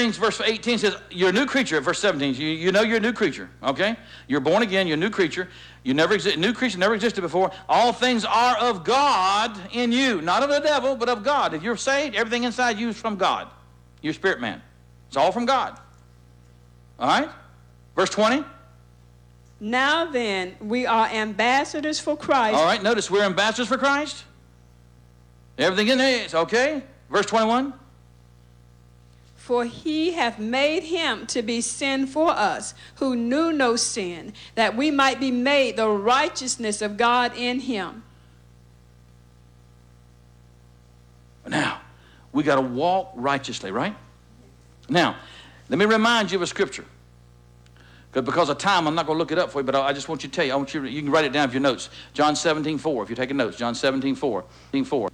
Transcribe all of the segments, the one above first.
things, verse 18 says, you're a new creature. Verse 17, you know you're a new creature, okay? You're born again, you're a new creature. New creature never existed before. All things are of God in you, not of the devil, but of God. If you're saved, everything inside you is from God. You're a spirit man. It's all from God. All right? Verse 20. Now then, we are ambassadors for Christ. All right, notice we're ambassadors for Christ. Everything in there is okay. Verse 21. For he hath made him to be sin for us, who knew no sin, that we might be made the righteousness of God in him. Now, we got to walk righteously, right? Now, let me remind you of a scripture. Because of time, I'm not going to look it up for you, but I just want you to tell you. You can write it down if your notes. John 17:4, if you're taking notes. John 17:4.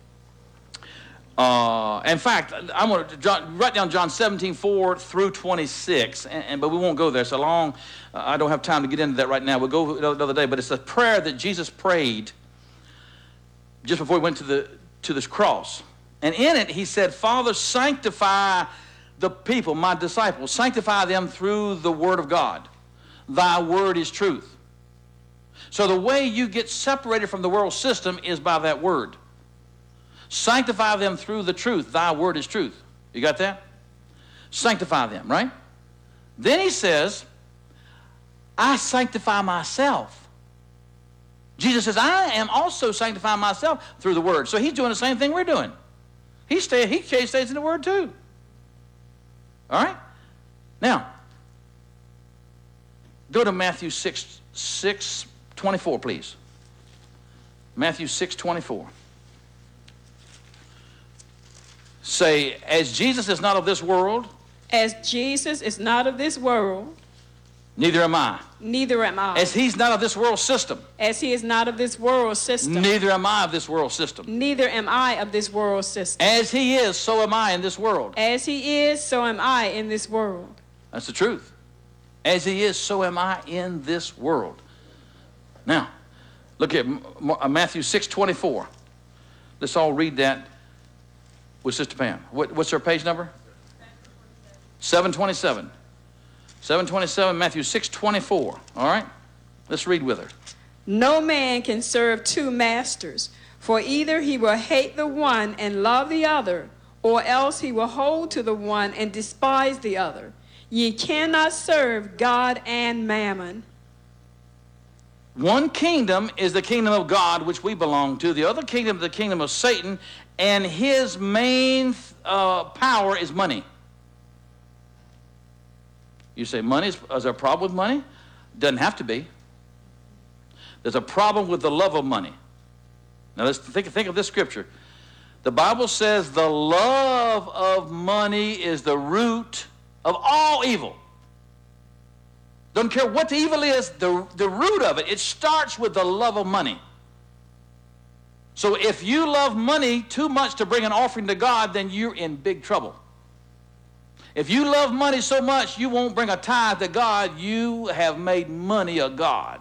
In fact, I'm going to write down John 17:4 through 26, but we won't go there. So long, I don't have time to get into that right now. We'll go another day. But it's a prayer that Jesus prayed just before he went to this cross. And in it, he said, Father, sanctify the people, my disciples. Sanctify them through the word of God. Thy word is truth. So the way you get separated from the world system is by that word. Sanctify them through the truth. Thy word is truth. You got that? Sanctify them, right? Then he says, I sanctify myself. Jesus says, I am also sanctifying myself through the word. So he's doing the same thing we're doing. He stays in the word too. All right? Now, go to Matthew 6:24, please. Matthew 6:24. Say, as Jesus is not of this world. As Jesus is not of this world. Neither am I. Neither am I. As he's not of this world system. As he is not of this world system. Neither am I of this world system. Neither am I of this world system. As he is, so am I in this world. As he is, so am I in this world. That's the truth. As he is, so am I in this world. Now, look at Matthew 6:24. Let's all read that with Sister Pam. What's her page number? 727. 727, Matthew 6:24. All right? Let's read with her. No man can serve two masters, for either he will hate the one and love the other, or else he will hold to the one and despise the other. Ye cannot serve God and mammon. One kingdom is the kingdom of God, which we belong to. The other kingdom is the kingdom of Satan, and his main power is money. You say, money? Is there a problem with money? Doesn't have to be. There's a problem with the love of money. Now let's think of this scripture. The Bible says the love of money is the root of all evil. Don't care what the evil is, the root of it starts with the love of money. So if you love money too much to bring an offering to God, then you're in big trouble. If you love money so much you won't bring a tithe to God, you have made money a god.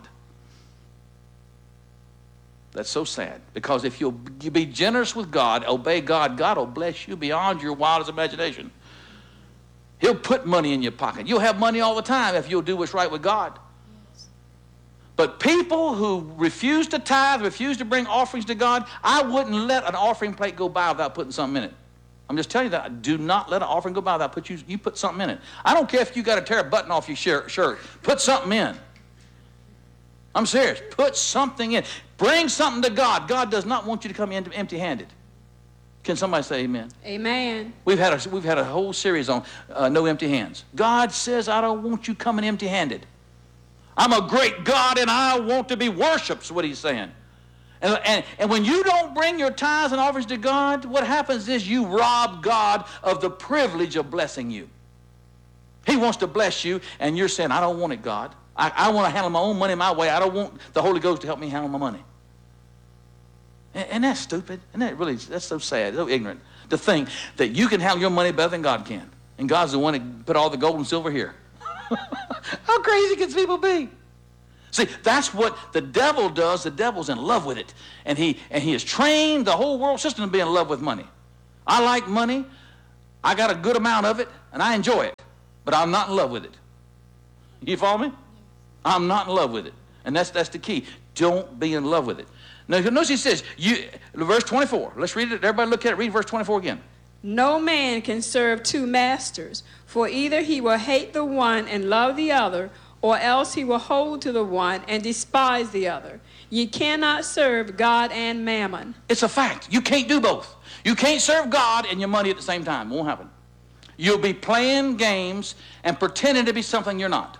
That's so sad. Because if you'll be generous with God, obey God, God will bless you beyond your wildest imagination. He'll put money in your pocket. You'll have money all the time if you'll do what's right with God. But people who refuse to tithe, refuse to bring offerings to God, I wouldn't let an offering plate go by without putting something in it. I'm just telling you that. Do not let an offering go by without you put something in it. I don't care if you got to tear a button off your shirt. Put something in. I'm serious. Put something in. Bring something to God. God does not want you to come in empty-handed. Can somebody say amen? Amen. We've had a whole series on no empty hands. God says, I don't want you coming empty-handed. I'm a great God and I want to be worshipped, is what he's saying. And when you don't bring your tithes and offerings to God, what happens is you rob God of the privilege of blessing you. He wants to bless you, and you're saying, I don't want it, God. I want to handle my own money my way. I don't want the Holy Ghost to help me handle my money. And that's stupid. And that's so sad, so ignorant to think that you can handle your money better than God can. And God's the one that put all the gold and silver here. How crazy can people be? See, that's what the devil does. The devil's in love with it. And he has trained the whole world system to be in love with money. I like money. I got a good amount of it, and I enjoy it. but I'm not in love with it. You follow me? I'm not in love with it. And that's the key. Don't be in love with it. Now, notice he says, verse 24. Let's read it. Everybody look at it. Read verse 24 again. No man can serve two masters, for either he will hate the one and love the other, or else he will hold to the one and despise the other. Ye cannot serve God and mammon. It's a fact. You can't do both. You can't serve God and your money at the same time. It won't happen. You'll be playing games and pretending to be something you're not.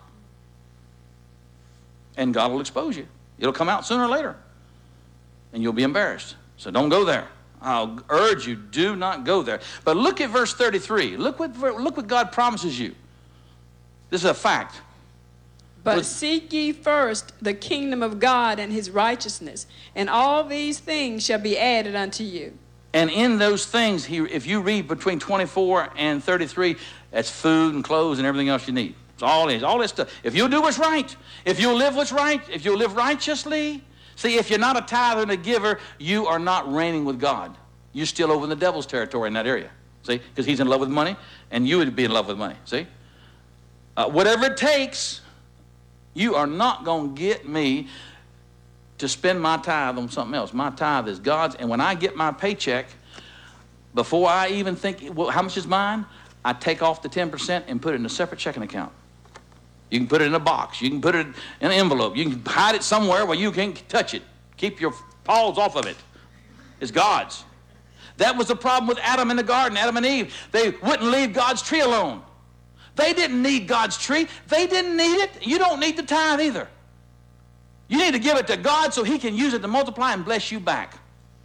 And God will expose you. It'll come out sooner or later. And you'll be embarrassed. So don't go there. I'll urge you, do not go there. But look at verse 33. Look what God promises you. This is a fact. But seek ye first the kingdom of God and his righteousness, and all these things shall be added unto you. And in those things, if you read between 24 and 33, that's food and clothes and everything else you need. It's all this stuff. If you'll do what's right, if you'll live what's right, if you'll live righteously. See, if you're not a tither and a giver, you are not reigning with God. You're still over in the devil's territory in that area. See, because he's in love with money, and you would be in love with money. See, whatever it takes, you are not going to get me to spend my tithe on something else. My tithe is God's, and when I get my paycheck, before I even think, well, how much is mine, I take off the 10% and put it in a separate checking account. You can put it in a box. You can put it in an envelope. You can hide it somewhere where you can't touch it. Keep your paws off of it. It's God's. That was the problem with Adam in the garden, Adam and Eve. They wouldn't leave God's tree alone. They didn't need God's tree. They didn't need it. You don't need the tithe either. You need to give it to God so he can use it to multiply and bless you back.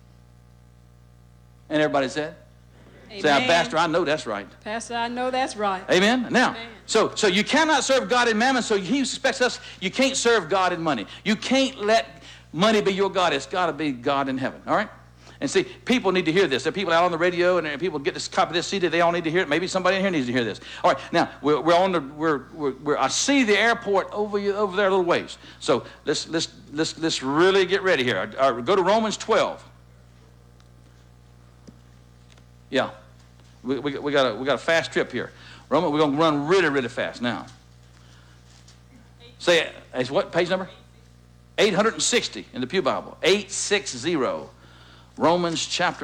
And everybody said? Amen. Say, Pastor, I know that's right. Pastor, I know that's right. Amen? Now, Amen. So you cannot serve God in mammon, so he expects us, you can't serve God in money. You can't let money be your God. It's got to be God in heaven, all right? And see, people need to hear this. There are people out on the radio, and people get this copy of this CD. They all need to hear it. Maybe somebody in here needs to hear this. All right, now I see the airport over there a little ways. So let's really get ready here. Go to Romans 12. Yeah, we got a fast trip here. We're going to run really fast now. Say it. It's what page number? 860 in the Pew Bible. 860. Romans chapter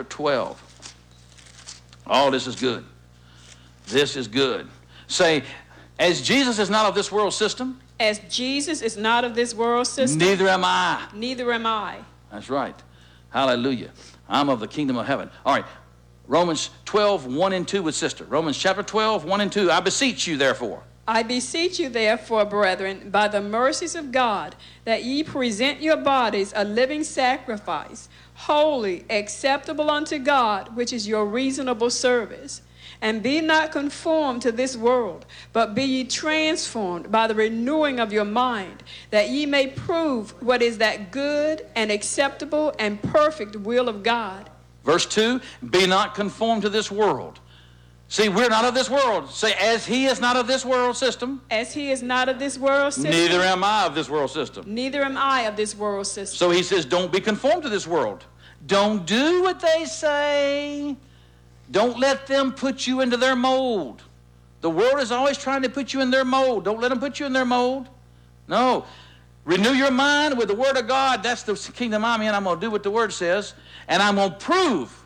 12. Oh, this is good. This is good. Say, as Jesus is not of this world system. As Jesus is not of this world system. Neither am I. Neither am I. That's right. Hallelujah. I'm of the kingdom of heaven. All right. Romans 12, 1 and 2 with sister. Romans chapter 12, 1 and 2. I beseech you, therefore. I beseech you, therefore, brethren, by the mercies of God, that ye present your bodies a living sacrifice, holy, acceptable unto God, which is your reasonable service. And be not conformed to this world, but be ye transformed by the renewing of your mind, that ye may prove what is that good and acceptable and perfect will of God. Verse 2, be not conformed to this world. See, we're not of this world. Say, as he is not of this world system. As he is not of this world system. Neither am I of this world system. Neither am I of this world system. So he says, don't be conformed to this world. Don't do what they say. Don't let them put you into their mold. The world is always trying to put you in their mold. Don't let them put you in their mold. No. Renew your mind with the Word of God. That's the kingdom I'm in. I'm going to do what the Word says. And I'm going to prove.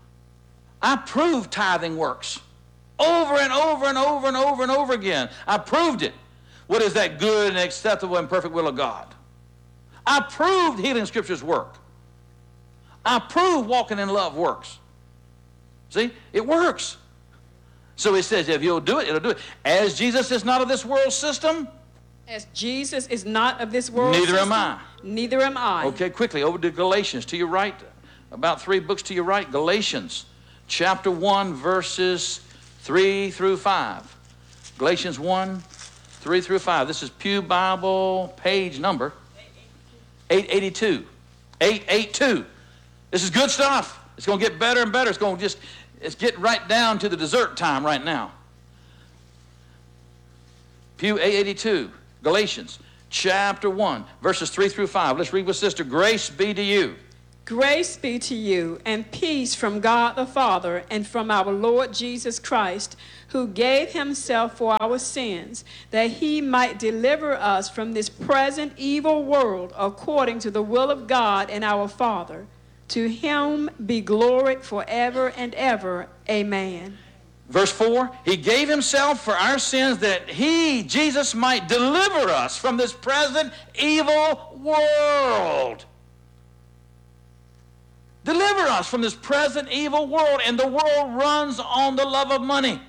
I prove tithing works. Over and over and over and over and over again. I proved it. What is that good and acceptable and perfect will of God? I proved healing scriptures work. I proved walking in love works. See? It works. So he says, if you'll do it, it'll do it. As Jesus is not of this world system. As Jesus is not of this world neither system. am I. Neither am I. Okay, quickly, over to Galatians. To your right, about 3 books to your right. Galatians chapter 1, verses 3 through 5. Galatians 1, 3 through 5. This is Pew Bible page number 882. 882. This is good stuff. It's going to get better and better. It's getting right down to the dessert time right now. Pew 882. Galatians chapter 1, verses 3 through 5. Let's read with sister. Grace be to you. Grace be to you, and peace from God the Father and from our Lord Jesus Christ, who gave himself for our sins, that he might deliver us from this present evil world according to the will of God and our Father. To him be glory forever and ever. Amen. Verse 4, he gave himself for our sins that he, Jesus, might deliver us from this present evil world. Deliver us from this present evil world. And the world runs on the love of money.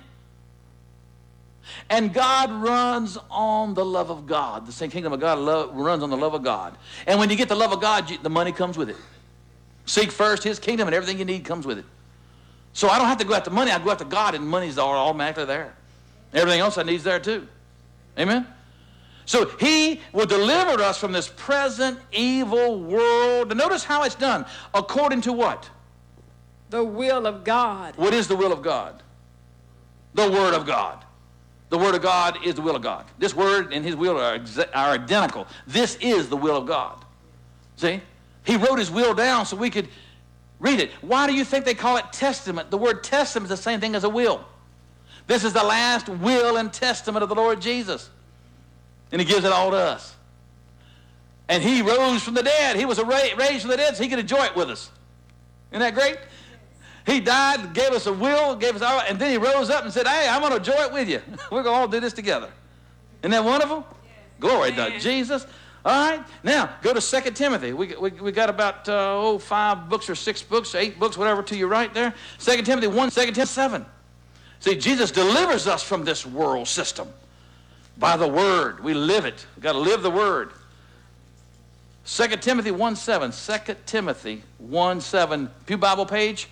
And God runs on the love of God. The same kingdom of God runs on the love of God. And when you get the love of God, the money comes with it. Seek first his kingdom, and everything you need comes with it. So I don't have to go after money. I go after God, and money's automatically there. Everything else I need is there too. Amen? So he will deliver us from this present evil world. And notice how it's done. According to what? The will of God. What is the will of God? The Word of God. The Word of God is the will of God. This Word and his will are identical. This is the will of God. See? He wrote his will down so we could read it. Why do you think they call it testament? The word testament is the same thing as a will. This is the last will and testament of the Lord Jesus. And he gives it all to us. And he rose from the dead. He was raised from the dead so he could enjoy it with us. Isn't that great? He died, gave us a will, gave us all, and then he rose up and said, hey, I'm going to enjoy it with you. We're going to all do this together. Isn't that wonderful? Yes. Glory to Jesus. All right, now go to 2 Timothy. We got about 5 books or 6 books, 8 books, whatever to your right there. 2 Timothy 1, 2 Timothy 7. See, Jesus delivers us from this world system by the Word. We live it. We've got to live the Word. 2 Timothy 1, 7. 2 Timothy 1, 7. Pew Bible page?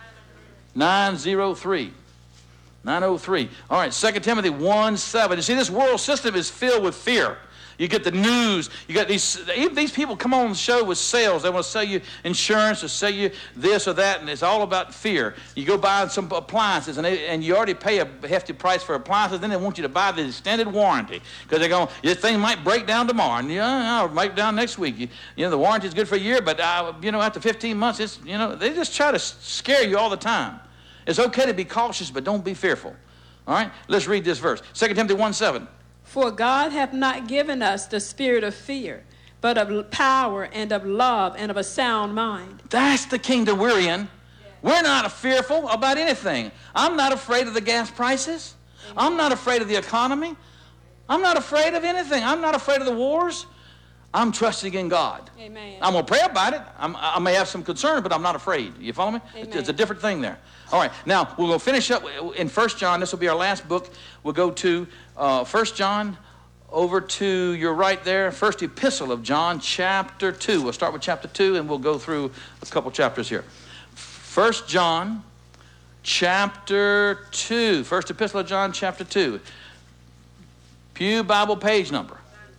903. 903. All right, 2 Timothy 1, 7. You see, this world system is filled with fear. You get the news. You got these people come on the show with sales. They want to sell you insurance or sell you this or that, and it's all about fear. You go buy some appliances, and you already pay a hefty price for appliances. Then they want you to buy the extended warranty because they're going, this thing might break down tomorrow, and I'll break down next week. You know, the warranty is good for a year, but after 15 months, it's they just try to scare you all the time. It's okay to be cautious, but don't be fearful. All right, let's read this verse. 2 Timothy 1, 7. For God hath not given us the spirit of fear, but of power and of love and of a sound mind. That's the kingdom we're in. We're not fearful about anything. I'm not afraid of the gas prices. I'm not afraid of the economy. I'm not afraid of anything. I'm not afraid of the wars. I'm trusting in God. Amen. I'm going to pray about it. I may have some concern, but I'm not afraid. You follow me? It's a different thing there. All right. Now, we're going to finish up in 1 John. This will be our last book. We'll go to 1 John over to your right there. First epistle of John, chapter 2. We'll start with chapter 2, and we'll go through a couple chapters here. 1 John, chapter 2. First epistle of John, chapter 2. Pew Bible page number.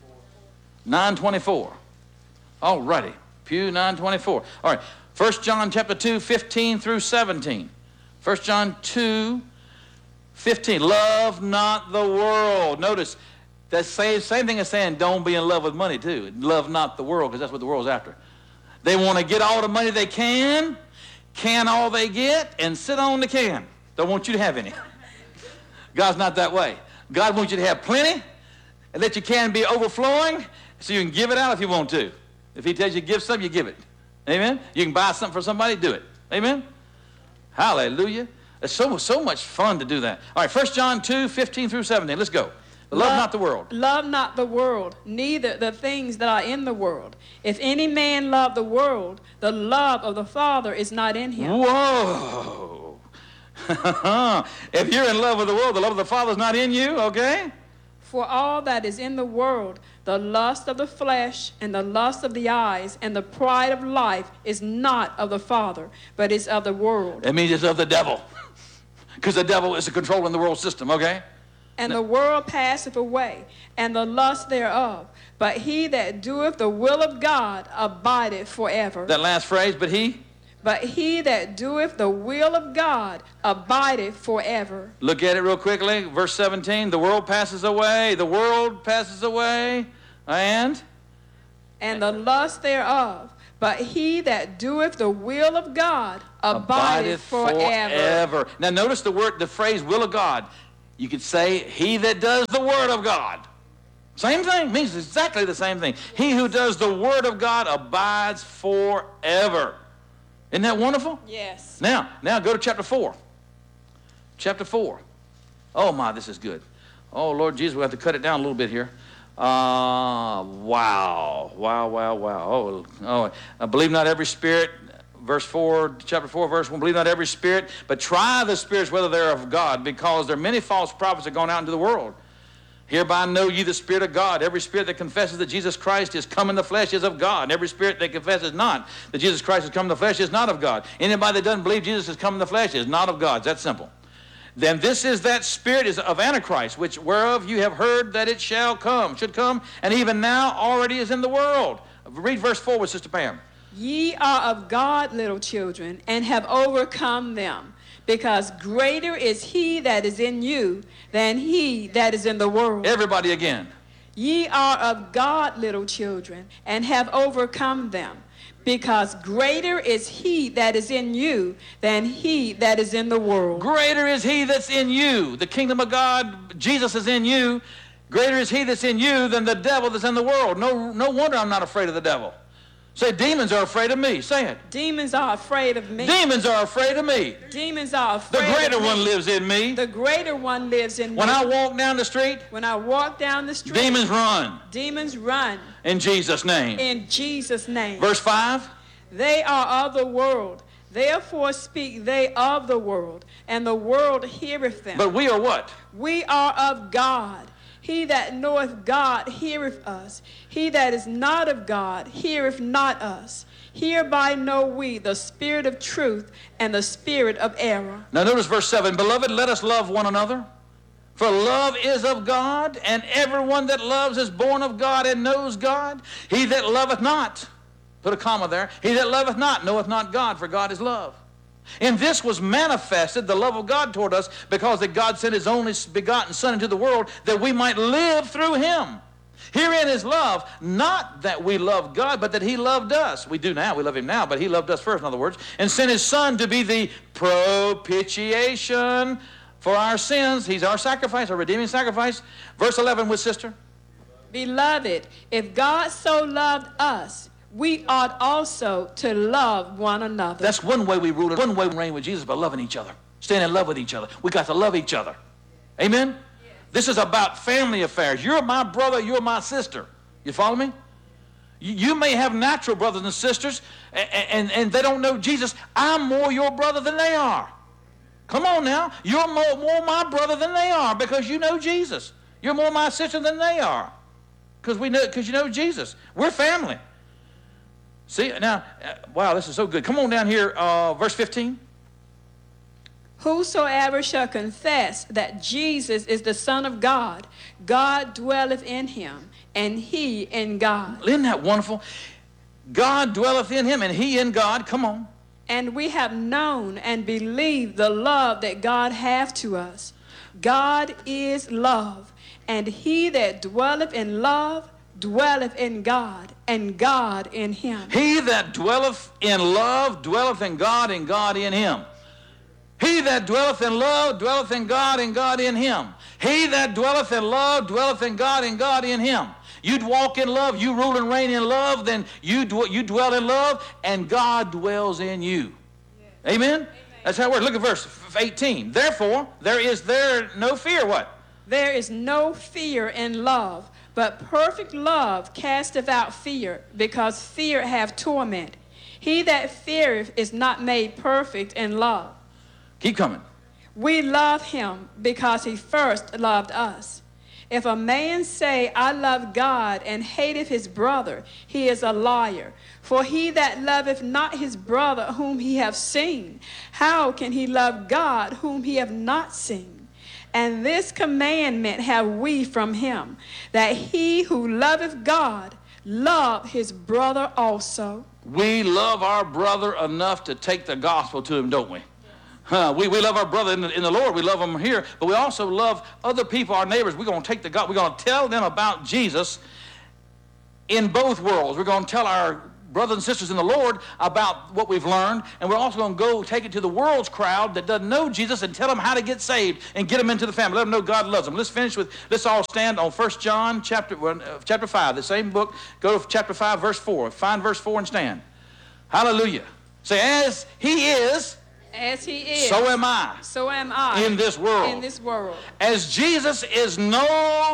924. All righty. Pew 924. All right. 1 John chapter 2, 15 through 17. 1 John 2, 15. Love not the world. Notice, that same thing as saying don't be in love with money too. Love not the world, because that's what the world's after. They want to get all the money they can all they get, and sit on the can. Don't want you to have any. God's not that way. God wants you to have plenty, and let your can be overflowing, so you can give it out if you want to. If he tells you to give something, you give it. Amen? You can buy something for somebody, do it. Amen? Hallelujah. It's so much fun to do that. All right, 1 John 2, 15 through 17. Let's go. Love not the world. Love not the world, neither the things that are in the world. If any man love the world, the love of the Father is not in him. Whoa. If you're in love with the world, the love of the Father is not in you, okay? For all that is in the world, the lust of the flesh and the lust of the eyes and the pride of life is not of the Father, but is of the world. That means it's of the devil. Because the devil is controlling the world system, okay? And the world passeth away, and the lust thereof. But he that doeth the will of God abideth forever. That last phrase, but he that doeth the will of God abideth forever. Look at it real quickly. Verse 17, the world passes away. The world passes away. And the lust thereof. But he that doeth the will of God abideth forever. Now notice the phrase will of God. You could say he that does the word of God. Same thing, means exactly the same thing. He who does the word of God abides forever. Isn't that wonderful? Yes. Now go to chapter 4. Chapter 4. Oh my, this is good. Oh Lord Jesus, we have to cut it down a little bit here. Wow. Believe not every spirit, verse 4, chapter 4, verse 1, believe not every spirit, but try the spirits whether they're of God, because there are many false prophets that are gone out into the world. Hereby know ye the Spirit of God. Every spirit that confesses that Jesus Christ is come in the flesh is of God. And every spirit that confesses not that Jesus Christ is come in the flesh is not of God. Anybody that doesn't believe Jesus has come in the flesh is not of God. It's that simple. Then this is that spirit is of Antichrist, which whereof you have heard that it should come, and even now already is in the world. Read verse 4 with Sister Pam. Ye are of God, little children, and have overcome them, because greater is he that is in you than he that is in the world. Everybody again. Ye are of God, little children, and have overcome them, because greater is he that is in you than he that is in the world. Greater is he that's in you. The kingdom of God, Jesus is in you. Greater is he that's in you than the devil that's in the world. No wonder I'm not afraid of the devil. Say, demons are afraid of me. Say it. Demons are afraid of me. Demons are afraid of me. Demons are afraid of me. The greater one lives in me. The greater one lives in me. When I walk down the street, demons run. Demons run. In Jesus' name. In Jesus' name. Verse 5. They are of the world. Therefore speak they of the world, and the world heareth them. But we are what? We are of God. He that knoweth God heareth us. He that is not of God heareth not us. Hereby know we the spirit of truth and the spirit of error. Now notice verse 7. Beloved, let us love one another. For love is of God, and everyone that loves is born of God and knows God. He that loveth not, put a comma there, he that loveth not knoweth not God, for God is love. In this was manifested the love of God toward us, because that God sent his only begotten Son into the world, that we might live through him. Herein is love, not that we love God, but that he loved us. We do now, we love him now, but he loved us first, in other words, and sent his Son to be the propitiation for our sins. He's our sacrifice, our redeeming sacrifice. Verse 11 with sister. Beloved, if God so loved us, we ought also to love one another. That's one way we rule it. One way we reign with Jesus, by loving each other. Staying in love with each other. We got to love each other. Amen? Yes. This is about family affairs. You're my brother, you're my sister. You follow me? You may have natural brothers and sisters, and they don't know Jesus. I'm more your brother than they are. Come on now. You're more my brother than they are, because you know Jesus. You're more my sister than they are, because you know Jesus. We're family. See, now, wow, this is so good. Come on down here, verse 15. Whosoever shall confess that Jesus is the Son of God, God dwelleth in him, and he in God. Isn't that wonderful? God dwelleth in him, and he in God. Come on. And we have known and believed the love that God hath to us. God is love, and he that dwelleth in love dwelleth in God, and God in him. He that dwelleth in love dwelleth in God, and God in him. He that dwelleth in love dwelleth in God, and God in him. He that dwelleth in love dwelleth in God, and God in him. You'd walk in love, you rule and reign in love, then you dwell in love, and God dwells in you. Yes. Amen? Amen? That's how it works. Look at verse 18. Therefore, there is no fear, what? There is no fear in love, but perfect love casteth out fear, because fear hath torment. He that feareth is not made perfect in love. Keep coming. We love him because he first loved us. If a man say, I love God, and hateth his brother, he is a liar. For he that loveth not his brother whom he hath seen, how can he love God whom he hath not seen? And this commandment have we from him, that he who loveth God love his brother also. We love our brother enough to take the gospel to him, don't we? We love our brother in the Lord. We love him here, but we also love other people, our neighbors. We're going to take we're going to tell them about Jesus in both worlds. We're going to tell our brothers and sisters in the Lord about what we've learned, and we're also going to go take it to the world's crowd that doesn't know Jesus and tell them how to get saved and get them into the family. Let them know God loves them. Let's all stand on 1 John chapter 5, the same book. Go to chapter 5, verse 4. Find verse 4 and stand. Hallelujah. Say, as he is, so am I. So am I. In this world. In this world. As Jesus is not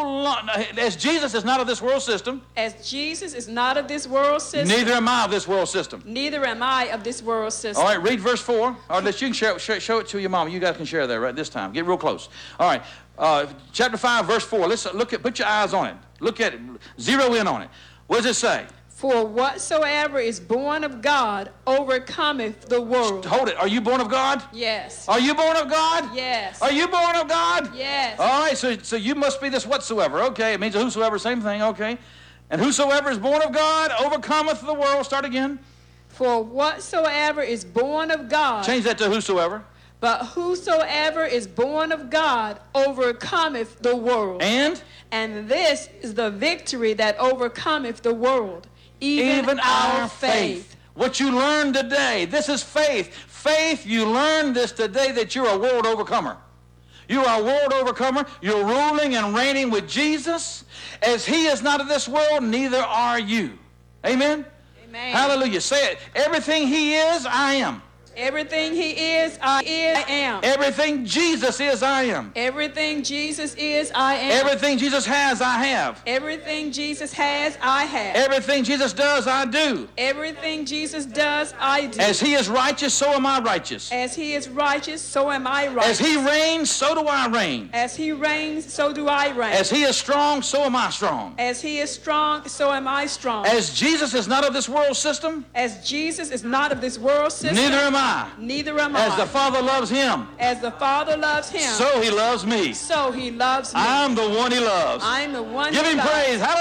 of this world system. As Jesus is not of this world system. Neither am I of this world system. Neither am I of this world system. All right, read verse 4. Or you can show it to your mom. You guys can share that right this time. Get real close. All right, chapter 5, verse 4. Let's put your eyes on it. Look at it. Zero in on it. What does it say? For whatsoever is born of God overcometh the world. Hold it. Are you born of God? Yes. Are you born of God? Yes. Are you born of God? Yes. All right, so you must be this whatsoever. Okay, it means whosoever, same thing. Okay. And whosoever is born of God overcometh the world. Start again. For whatsoever is born of God. Change that to whosoever. But whosoever is born of God overcometh the world. And this is the victory that overcometh the world. Even our faith. What you learned today, this is faith. Faith, you learned this today that you're a world overcomer. You are a world overcomer. You're ruling and reigning with Jesus. As he is not of this world, neither are you. Amen? Amen. Hallelujah. Say it. Everything he is, I am. Everything he is, I am. Everything Jesus is, I am. Everything Jesus is, I am. Everything Jesus has, I have. Everything Jesus has, I have. Everything Jesus does, I do. Everything Jesus does, I do. As he is righteous, so am I righteous. As he is righteous, so am I righteous. As he reigns, so do I reign. As he reigns, so do I reign. As he is strong, so am I strong. As he is strong, so am I strong. As Jesus is not of this world system, as Jesus is not of this world system, neither am I. Neither am I. As the Father loves him, as the Father loves him, so he loves me. So he loves me. I'm the one he loves. I'm the one Give he him loves. praise. Hallelujah.